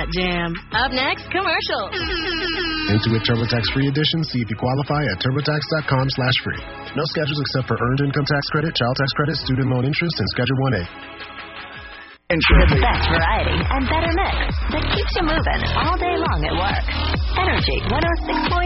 that jam. Up next, commercial. Intuit TurboTax Free Edition. See if you qualify at TurboTax.com/free. No schedules except for earned income tax credit, child tax credit, student loan interest, and Schedule 1A. The best variety and better mix that keeps you moving all day long at work. Energy 106.9.